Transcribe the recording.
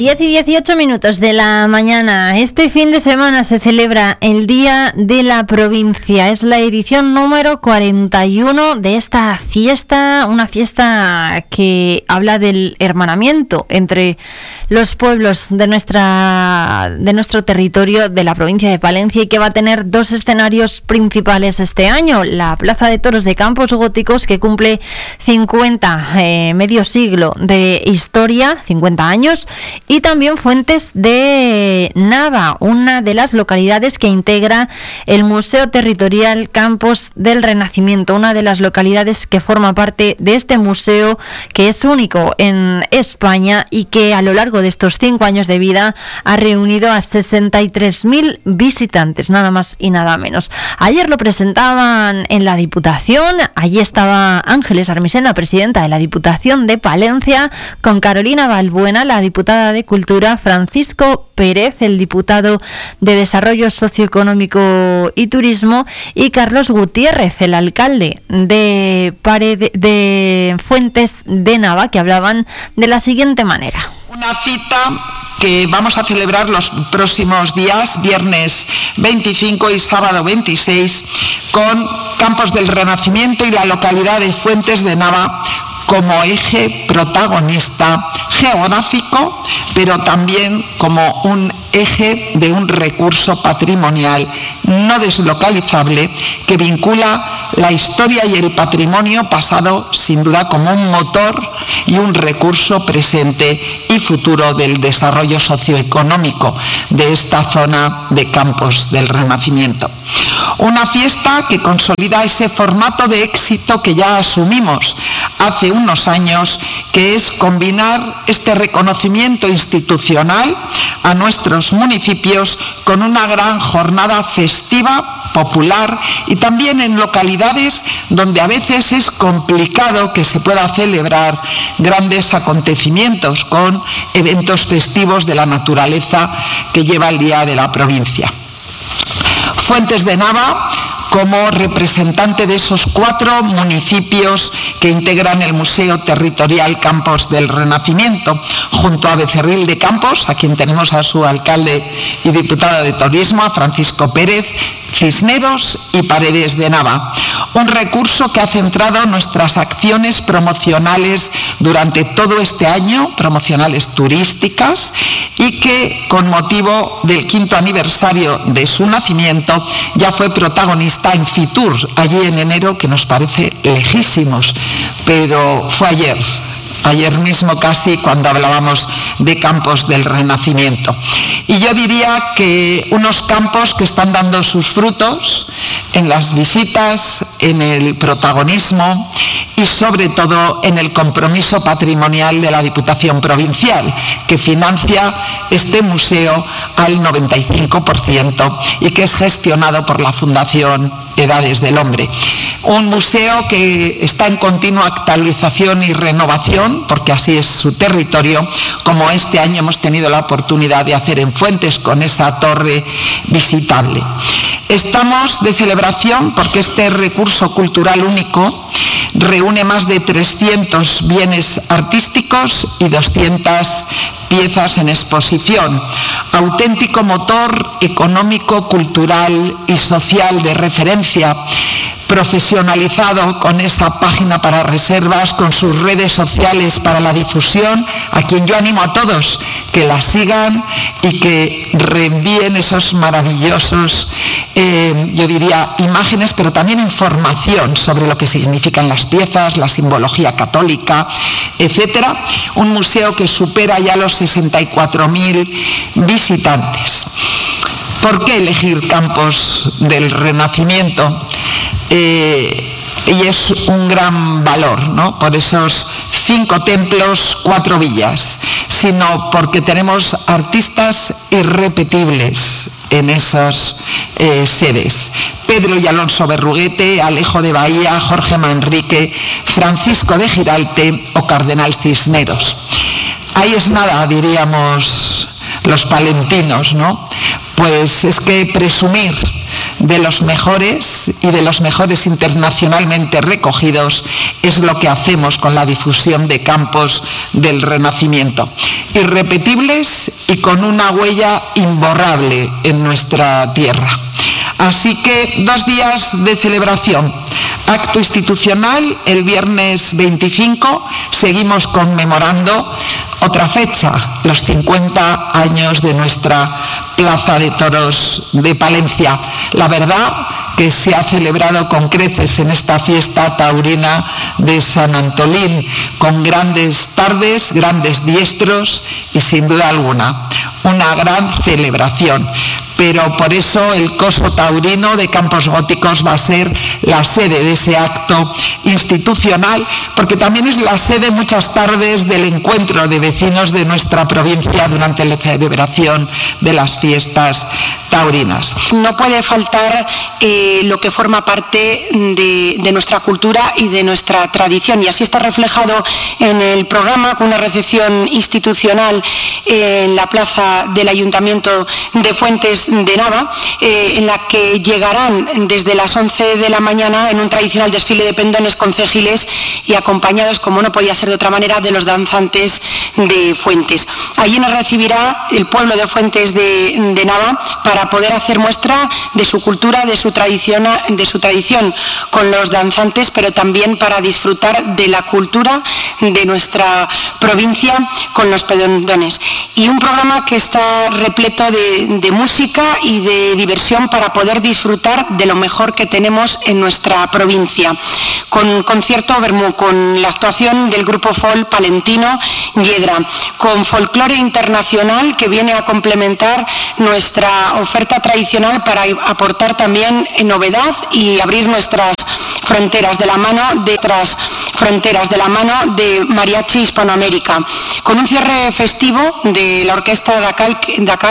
10 y 18 minutos de la mañana. Este fin de semana se celebra el Día de la Provincia. Es la edición número 41 de esta fiesta, una fiesta que habla del hermanamiento entre los pueblos de nuestro territorio, de la provincia de Palencia, y que va a tener dos escenarios principales este año: la Plaza de Toros de Campos Góticos, que cumple 50, medio siglo de historia, 50 años, y también Fuentes de Nava, una de las localidades que integra el Museo Territorial Campos del Renacimiento, una de las localidades que forma parte de este museo, que es único en España y que a lo largo de estos 5 años de vida ha reunido a 63.000 visitantes, nada más y nada menos. Ayer lo presentaban en la Diputación. Allí estaba Ángeles Armisena, presidenta de la Diputación de Palencia, con Carolina Balbuena, la diputada de Cultura, Francisco Pérez, el diputado de Desarrollo Socioeconómico y Turismo, y Carlos Gutiérrez, el alcalde de Fuentes de Nava, que hablaban de la siguiente manera. Una cita que vamos a celebrar los próximos días, viernes 25 y sábado 26, con Campos del Renacimiento y la localidad de Fuentes de Nava como eje protagonista geográfico, pero también como un eje de un recurso patrimonial no deslocalizable que vincula la historia y el patrimonio pasado, sin duda, como un motor y un recurso presente y futuro del desarrollo socioeconómico de esta zona de Campos del Renacimiento. Una fiesta que consolida ese formato de éxito que ya asumimos hace unos años, que es combinar este reconocimiento institucional a nuestros municipios con una gran jornada festiva, popular, y también en localidades donde a veces es complicado que se pueda celebrar grandes acontecimientos con eventos festivos de la naturaleza que lleva el Día de la Provincia. Fuentes de Nava, como representante de esos 4 municipios que integran el Museo Territorial Campos del Renacimiento, junto a Becerril de Campos, a quien tenemos a su alcalde y diputado de Turismo, a Francisco Pérez, Cisneros y Paredes de Nava. Un recurso que ha centrado nuestras acciones promocionales durante todo este año, promocionales turísticas, y que con motivo del 5º aniversario de su nacimiento ya fue protagonista en Fitur, allí en enero, que nos parece lejísimos, pero fue ayer mismo casi, cuando hablábamos de Campos del Renacimiento. Y yo diría que unos campos que están dando sus frutos en las visitas, en el protagonismo y sobre todo en el compromiso patrimonial de la Diputación Provincial, que financia este museo al 95% y que es gestionado por la Fundación Edades del Hombre. Un museo que está en continua actualización y renovación, porque así es su territorio, como este año hemos tenido la oportunidad de hacer en Fuentes con esa torre visitable. Estamos de celebración porque este recurso cultural único reúne más de 300 bienes artísticos y 200 piezas en exposición, auténtico motor económico, cultural y social de referencia, profesionalizado con esa página para reservas, con sus redes sociales para la difusión, a quien yo animo a todos que la sigan y que reenvíen esos maravillosos, yo diría, imágenes, pero también información sobre lo que significan las piezas, la simbología católica, etcétera. Un museo que supera ya los 64.000 visitantes. ¿Por qué elegir Campos del Renacimiento? Y es un gran valor, ¿no? Por esos 5 templos, 4 villas, sino porque tenemos artistas irrepetibles en esas sedes. Pedro y Alonso Berruguete, Alejo de Bahía, Jorge Manrique, Francisco de Giralte o Cardenal Cisneros. Ahí es nada, diríamos los palentinos, ¿no? Pues es que presumir de los mejores y de los mejores internacionalmente recogidos es lo que hacemos con la difusión de Campos del Renacimiento. irrepetibles y con una huella imborrable en nuestra tierra. Así que 2 días de celebración. Acto institucional el viernes 25, seguimos conmemorando otra fecha, los 50 años de nuestra Plaza de Toros de Palencia. La verdad que se ha celebrado con creces en esta fiesta taurina de San Antolín, con grandes tardes, grandes diestros y sin duda alguna una gran celebración. Pero por eso el Coso Taurino de Campos Góticos va a ser la sede de ese acto institucional, porque también es la sede muchas tardes del encuentro de vecinos de nuestra provincia durante la celebración de las fiestas taurinas. No puede faltar lo que forma parte de nuestra cultura y de nuestra tradición, y así está reflejado en el programa, con una recepción institucional en la plaza del Ayuntamiento de Fuentes de Nava, en la que llegarán desde las 11 de la mañana en un tradicional desfile de pendones concejiles y acompañados, como no podía ser de otra manera, de los danzantes de Fuentes. Allí nos recibirá el pueblo de Fuentes de Nava para poder hacer muestra de su cultura, de su tradición con los danzantes, pero también para disfrutar de la cultura de nuestra provincia con los pendones. Y un programa que está repleto de música y de diversión para poder disfrutar de lo mejor que tenemos en nuestra provincia, con concierto Vermú, con la actuación del grupo folk palentino Hiedra, con folclore internacional que viene a complementar nuestra oferta tradicional para aportar también novedad y abrir nuestras fronteras de la mano de Mariachi Hispanoamérica, con un cierre festivo de la Orquesta Dacal